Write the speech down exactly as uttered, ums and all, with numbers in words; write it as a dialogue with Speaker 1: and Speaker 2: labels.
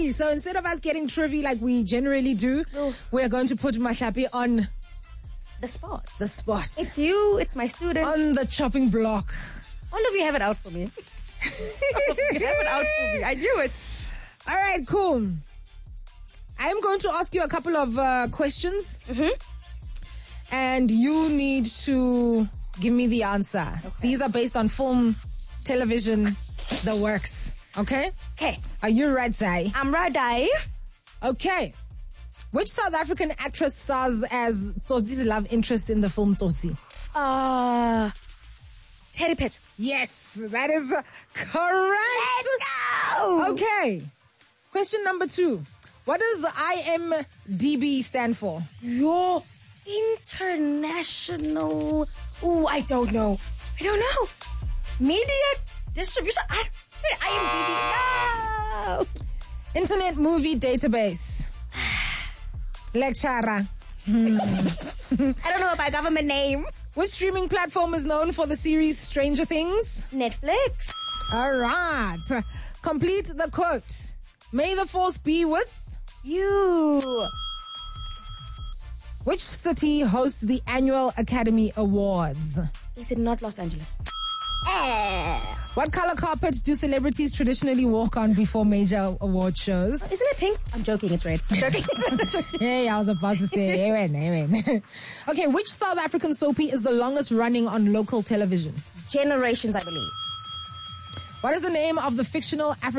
Speaker 1: Alrighty, so instead of us getting trivia like we generally do,
Speaker 2: Oh.
Speaker 1: we're going to put Mahlapi on
Speaker 2: The spot.
Speaker 1: the spot.
Speaker 2: It's you, it's my student.
Speaker 1: On the chopping block.
Speaker 2: All of you have it out for me. All of you have it out for me. I knew it.
Speaker 1: Alright, cool. I am going to ask you a couple of uh, questions.
Speaker 2: Mm-hmm.
Speaker 1: And you need to give me the answer.
Speaker 2: Okay.
Speaker 1: These are based on film, television, the works. Okay?
Speaker 2: Okay.
Speaker 1: Are you ready?
Speaker 2: I'm ready.
Speaker 1: Okay. Which South African actress stars as Tsotsi's love interest in the film Tsotsi?
Speaker 2: Uh, Teddy Pitt.
Speaker 1: Yes, that is correct.
Speaker 2: Let's go.
Speaker 1: Okay. Question number two. What does I M D B stand for?
Speaker 2: Your international. Ooh, I don't know. I don't know. Media distribution. I, I M D B. No.
Speaker 1: Internet Movie Database. Lecturer.
Speaker 2: I don't know about government name.
Speaker 1: Which streaming platform is known for the series Stranger Things?
Speaker 2: Netflix.
Speaker 1: All right. Complete the quote. May the force be with
Speaker 2: You.
Speaker 1: which city hosts the annual Academy Awards?
Speaker 2: Is it not Los Angeles? Eh.
Speaker 1: What color carpet do celebrities traditionally walk on before major award shows?
Speaker 2: Isn't it pink? I'm joking, it's red. I'm joking, it's red. I'm joking.
Speaker 1: Hey, I was about to say, amen, amen. Okay, which South African soapy is the longest running on local television?
Speaker 2: Generations, I believe.
Speaker 1: What is the name of the fictional African